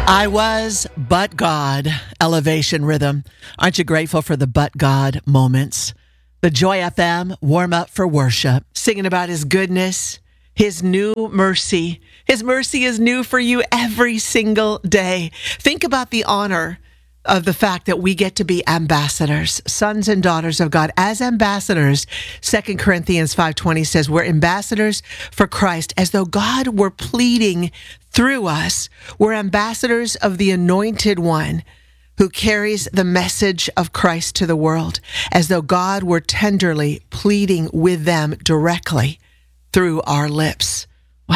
I was, but God, Elevation Rhythm. Aren't you grateful for the but God moments? The Joy FM warm up for worship, singing about his goodness, his new mercy. His mercy is new for you every single day. Think about the honor of the fact that we get to be ambassadors, sons and daughters of God. As ambassadors, 2 Corinthians 5:20 says, we're ambassadors for Christ, as though God were pleading through us. We're ambassadors of the Anointed One who carries the message of Christ to the world, as though God were tenderly pleading with them directly through our lips.